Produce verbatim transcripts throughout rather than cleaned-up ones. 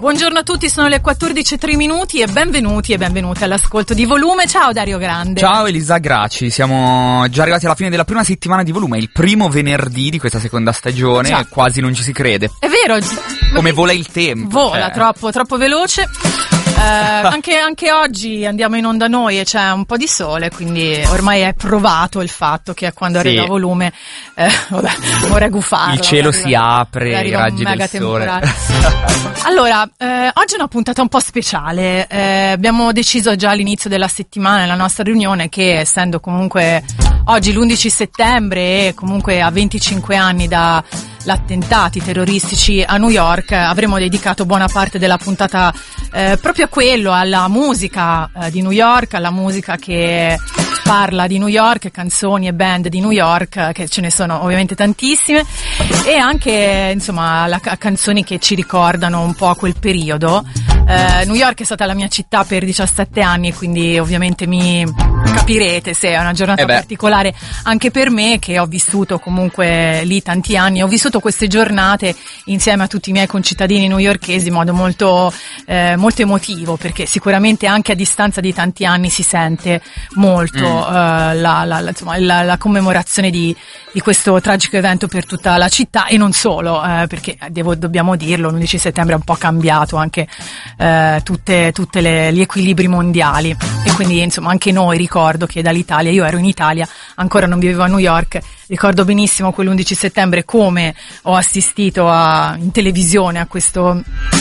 Buongiorno a tutti, sono le quattordici e tre minuti e benvenuti e benvenute all'ascolto di Volume. Ciao Dario Grande. Ciao Elisa Graci, siamo già arrivati alla fine della prima settimana di Volume, il primo venerdì di questa seconda stagione, Già. Quasi non ci si crede. È vero. Come vola il tempo. Vola, cioè. troppo, troppo veloce. Eh, anche, anche oggi andiamo in onda noi e c'è un po' di sole, quindi ormai è provato il fatto che quando Sì. arriva Volume, eh, vabbè, vorrei gufarlo. Il cielo arriva, si apre, i arriva raggi un mega del sole. temporale. Allora, eh, oggi è una puntata un po' speciale. Eh, abbiamo deciso già all'inizio della settimana, nella nostra riunione, che essendo comunque oggi l'undici settembre e comunque a venticinque anni da l'attentati terroristici a New York, avremmo dedicato buona parte della puntata eh, proprio a quello, alla musica eh, di New York, alla musica che parla di New York, canzoni e band di New York, che ce ne sono ovviamente tantissime, e anche insomma la, canzoni che ci ricordano un po' quel periodo. Eh, New York è stata la mia città per diciassette anni, quindi ovviamente mi capirete se è una giornata Eh beh. particolare anche per me, che ho vissuto comunque lì tanti anni. Ho vissuto queste giornate insieme a tutti i miei concittadini newyorkesi in modo molto eh, molto emotivo, perché sicuramente anche a distanza di tanti anni si sente molto Mm. eh, la, la, la, insomma, la, la commemorazione di, di questo tragico evento per tutta la città, e non solo, eh, perché devo, dobbiamo dirlo, l'undici settembre ha un po' cambiato anche eh, tutte, tutte le, gli equilibri mondiali, e quindi insomma anche noi, ricordo che dall'Italia, io ero in Italia, ancora non vivevo a New York, ricordo benissimo quell'undici settembre come ho assistito a, in televisione a questo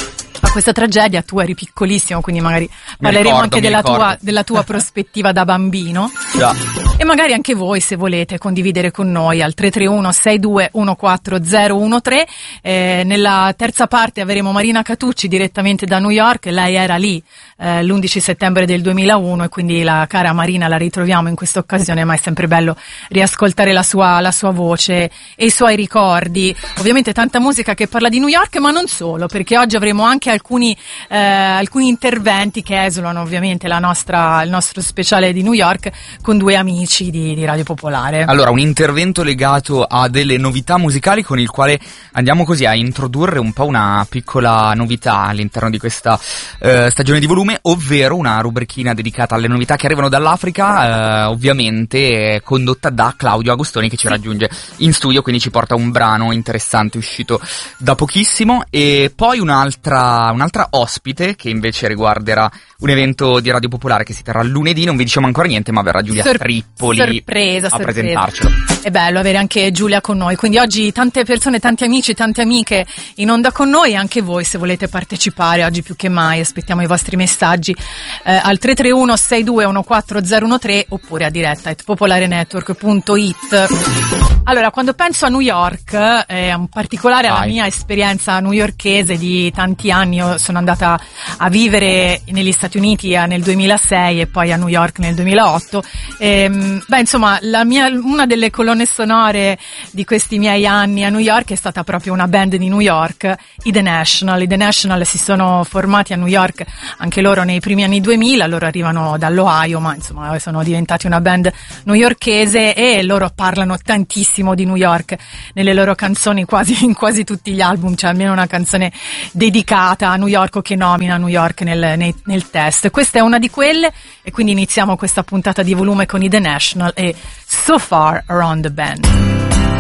a questa tragedia. Tu eri piccolissimo, quindi magari parleremo ricordo, anche mi della ricordo. tua, della tua prospettiva da bambino. Già. E magari anche voi, se volete, condividere con noi al tre tre uno sei due uno quattro zero uno tre. Eh, nella terza parte avremo Marina Catucci direttamente da New York. Lei era lì eh, l'undici settembre del duemilauno, e quindi la cara Marina la ritroviamo in questa occasione, ma è sempre bello riascoltare la sua, la sua voce e i suoi ricordi. Ovviamente tanta musica che parla di New York, ma non solo, perché oggi avremo anche alcuni, eh, alcuni interventi che esulano ovviamente la nostra, il nostro speciale di New York con due amici Di, di Radio Popolare. Allora, un intervento legato a delle novità musicali con il quale andiamo così a introdurre un po' una piccola novità all'interno di questa eh, stagione di Volume, ovvero una rubrichina dedicata alle novità che arrivano dall'Africa, eh, ovviamente condotta da Claudio Agostoni, che ci raggiunge in studio, quindi ci porta un brano interessante uscito da pochissimo, e poi un'altra, un'altra ospite che invece riguarderà un evento di Radio Popolare che si terrà lunedì. Non vi diciamo ancora niente, ma verrà Giulia Sor- Trippoli sorpresa, a sorpresa. presentarcelo. È bello avere anche Giulia con noi, quindi oggi tante persone, tanti amici, tante amiche in onda con noi, e anche voi se volete partecipare oggi più che mai aspettiamo i vostri messaggi eh, al tre tre uno sei due uno quattro zero uno tre oppure a diretta at popolarenetwork punto it. Allora, quando penso a New York, eh, in particolare alla Vai. mia esperienza newyorkese di tanti anni, io sono andata a vivere negli Stati Uniti eh, nel duemilasei e poi a New York nel duemilaotto. Ehm, beh, insomma, la mia, una delle colonne sonore di questi miei anni a New York è stata proprio una band di New York, i The National. I The National si sono formati a New York anche loro nei primi anni duemila, loro arrivano dall'Ohio, ma insomma sono diventati una band newyorkese, e loro parlano tantissimo di New York nelle loro canzoni, quasi in quasi tutti gli album c'è almeno una canzone dedicata a New York o che nomina New York nel, nei, nel test. Questa è una di quelle, e quindi iniziamo questa puntata di Volume con i The National e So Far Around the Bend.